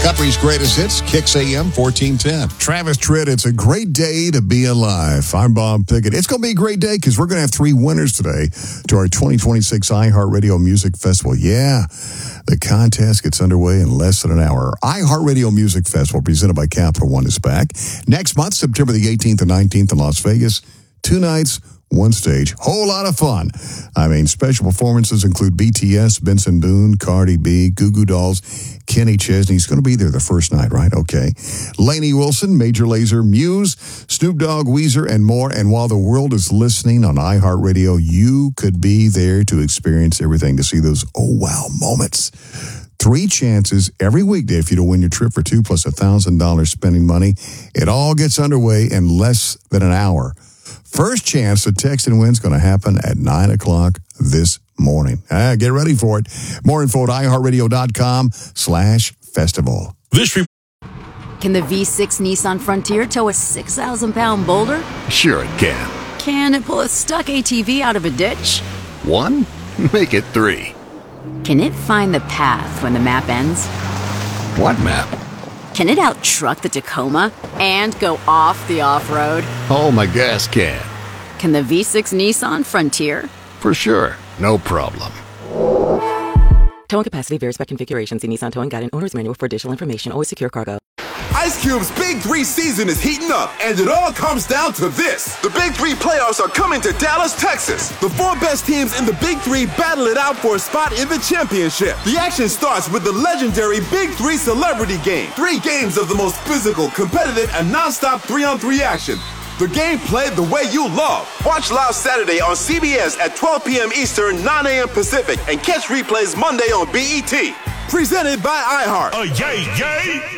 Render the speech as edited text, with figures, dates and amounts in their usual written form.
Country's greatest hits, Kicks AM 1410. Travis Tritt, it's a great day to be alive. I'm Bob Pickett. It's going to be a great day because we're going to have 3 winners today to our 2026 iHeartRadio Music Festival. Yeah, the contest gets underway in less than an hour. iHeartRadio Music Festival, presented by Capital One, is back. Next month, September the 18th and 19th in Las Vegas. 2 nights, 1 stage. Whole lot of fun. I mean, special performances include BTS, Benson Boone, Cardi B, Goo Goo Dolls, Kenny Chesney's going to be there the first night, right? Okay. Lainey Wilson, Major Lazer, Muse, Snoop Dogg, Weezer, and more. And while the world is listening on iHeartRadio, you could be there to experience everything, to see those oh wow moments. 3 chances every weekday for you to win your trip for 2 plus $1,000 spending money. It all gets underway in less than an hour. First chance to text and win is going to happen at 9 o'clock this morning. Get ready for it. More info at iHeartRadio.com/festival. Can the V6 Nissan Frontier tow a 6,000-pound boulder? Sure it can. Can it pull a stuck ATV out of a ditch? 1? Make it 3. Can it find the path when the map ends? What map? Can it out-truck the Tacoma and go off the off-road? Oh, my gas can. Can the V6 Nissan Frontier? For sure. No problem. Towing capacity varies by configuration. See Nissan Towing Guide and Owner's Manual for additional information. Always secure cargo. Ice Cube's Big 3 season is heating up, and it all comes down to this. The Big 3 playoffs are coming to Dallas, Texas. The 4 best teams in the Big 3 battle it out for a spot in the championship. The action starts with the legendary Big 3 Celebrity Game. 3 games of the most physical, competitive, and non-stop 3-on-3 action. The game played the way you love. Watch live Saturday on CBS at 12 p.m. Eastern, 9 a.m. Pacific, and catch replays Monday on BET. Presented by iHeart. Yay, yay!